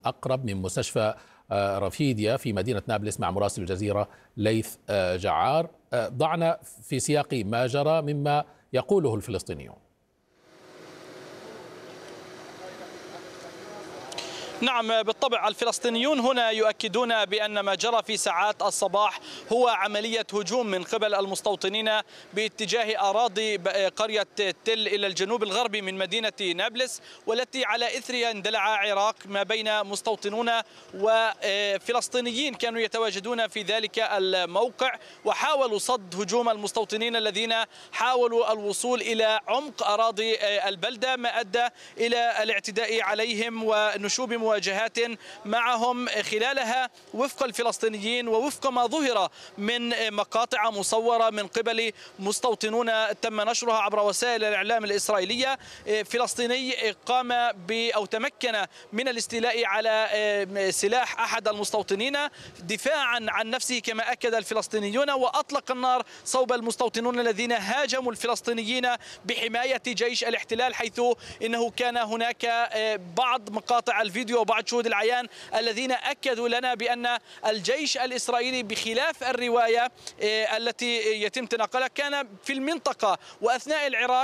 أقرب من مستشفى رفيديا في مدينة نابلس مع مراسل الجزيرة ليث جعار. ضعنا في سياق ما جرى مما يقوله الفلسطينيون. نعم بالطبع، الفلسطينيون هنا يؤكدون بأن ما جرى في ساعات الصباح هو عملية هجوم من قبل المستوطنين باتجاه أراضي قرية تل إلى الجنوب الغربي من مدينة نابلس، والتي على إثرها اندلع عراك ما بين مستوطنون وفلسطينيين كانوا يتواجدون في ذلك الموقع، وحاولوا صد هجوم المستوطنين الذين حاولوا الوصول إلى عمق أراضي البلدة، ما أدى إلى الاعتداء عليهم ونشوب مواجهات معهم خلالها وفق الفلسطينيين ووفق ما ظهر من مقاطع مصورة من قبل مستوطنون تم نشرها عبر وسائل الإعلام الإسرائيلية. فلسطيني قام أو تمكن من الاستيلاء على سلاح أحد المستوطنين دفاعا عن نفسه كما أكد الفلسطينيون، وأطلق النار صوب المستوطنون الذين هاجموا الفلسطينيين بحماية جيش الاحتلال، حيث إنه كان هناك بعض مقاطع الفيديو وبعض شهود العيان الذين أكدوا لنا بأن الجيش الإسرائيلي بخلاف الرواية التي يتم تناقلها كان في المنطقة وأثناء العراك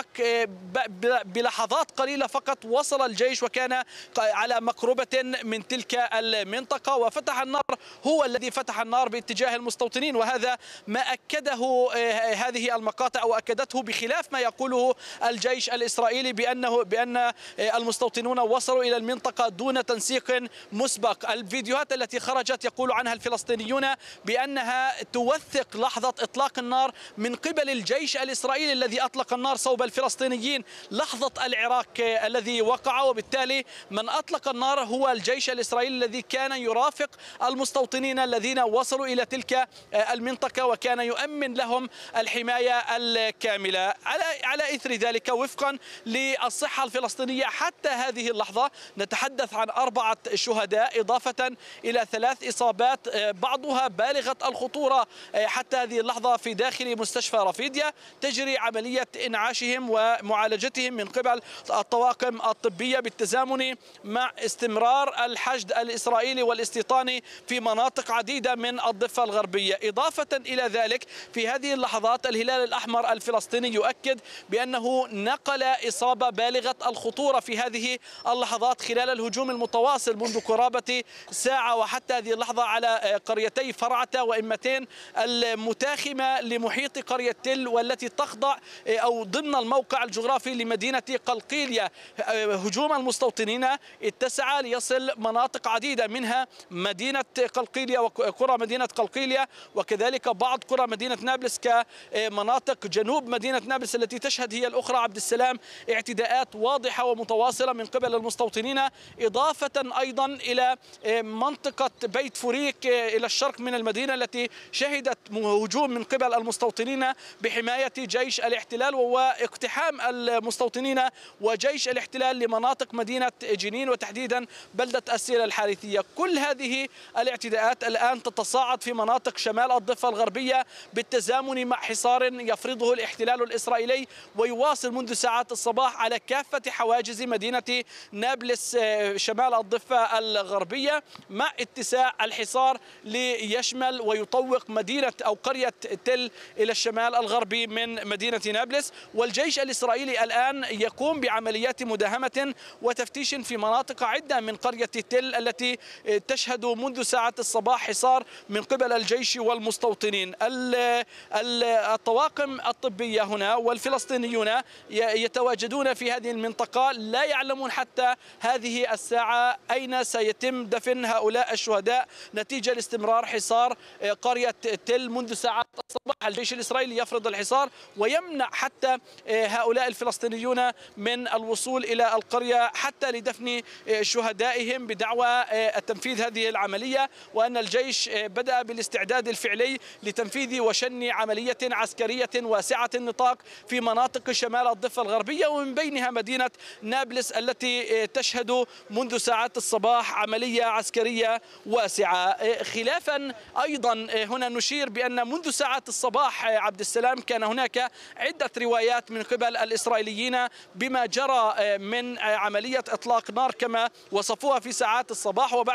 بلحظات قليلة فقط وصل الجيش وكان على مقربة من تلك المنطقة، وفتح النار، هو الذي فتح النار باتجاه المستوطنين، وهذا ما أكده هذه المقاطع وأكدته بخلاف ما يقوله الجيش الإسرائيلي بأن المستوطنون وصلوا إلى المنطقة دون تنسيق مسبق. الفيديوهات التي خرجت يقول عنها الفلسطينيون بأنها توثق لحظة إطلاق النار من قبل الجيش الإسرائيلي الذي أطلق النار صوب الفلسطينيين لحظة العراك الذي وقع، وبالتالي من أطلق النار هو الجيش الإسرائيلي الذي كان يرافق المستوطنين الذين وصلوا إلى تلك المنطقة وكان يؤمن لهم الحماية الكاملة. على إثر ذلك وفقا للصحة الفلسطينية حتى هذه اللحظة نتحدث عن 4 شهداء إضافة إلى 3 إصابات بعضها بالغة الخطورة حتى هذه اللحظة في داخل مستشفى رفيديا. تجري عملية إنعاشهم ومعالجتهم من قبل الطواقم الطبية بالتزامن مع استمرار الحشد الإسرائيلي والاستيطاني في مناطق عديدة من الضفة الغربية. إضافة إلى ذلك في هذه اللحظات الهلال الأحمر الفلسطيني يؤكد بأنه نقل إصابة بالغة الخطورة في هذه اللحظات خلال الهجوم المتواصل منذ قرابة ساعة وحتى هذه اللحظة على قريتي فرعة وإمتين المتاخمة لمحيط قرية تل والتي تخضع أو ضمن الموقع الجغرافي لمدينة قلقيلية. هجوم المستوطنين اتسع ليصل مناطق عديدة منها مدينة قلقيلية وقرى مدينة قلقيلية، وكذلك بعض قرى مدينة نابلس كمناطق جنوب مدينة نابلس التي تشهد هي الأخرى عبد السلام اعتداءات واضحة ومتواصلة من قبل المستوطنين، إضافة أيضا إلى منطقة بيت فوريك إلى الشرق من المدينة التي شهدت هجوم من قبل المستوطنين بحماية جيش الاحتلال واقتحام المستوطنين وجيش الاحتلال لمناطق مدينة جنين وتحديدا بلدة السيرة الحارثية. كل هذه الاعتداءات الآن تتصاعد في مناطق شمال الضفة الغربية بالتزامن مع حصار يفرضه الاحتلال الإسرائيلي ويواصل منذ ساعات الصباح على كافة حواجز مدينة نابلس شمال الضفة الغربية، مع اتساع الحصار ليشمل ويطوق مدينة أو قرية تل إلى الشمال الغربي من مدينة نابلس. والجيش الإسرائيلي الآن يقوم بعمليات مداهمة وتفتيش في مناطق عدة من قرية تل التي تشهد منذ ساعات الصباح حصار من قبل الجيش والمستوطنين. الطواقم الطبية هنا والفلسطينيون يتواجدون في هذه المنطقة، لا يعلمون حتى هذه الساعة أين سيتم دفن هؤلاء الشهداء نتيجة لاستمرار حصار قرية تل منذ ساعات الصباح. الجيش الإسرائيلي يفرض الحصار ويمنع حتى هؤلاء الفلسطينيون من الوصول إلى القرية حتى لدفن شهدائهم بدعوى تنفيذ هذه العملية، وأن الجيش بدأ بالاستعداد الفعلي لتنفيذ وشن عملية عسكرية واسعة النطاق في مناطق شمال الضفة الغربية ومن بينها مدينة نابلس التي تشهد منذ ساعات الصباح عملية عسكرية واسعة. خلافا أيضا هنا نشير بأن منذ ساعات الصباح عبد السلام كان هناك عدة روايات من قبل الإسرائيليين بما جرى من عملية إطلاق نار كما وصفوها في ساعات الصباح، وبعد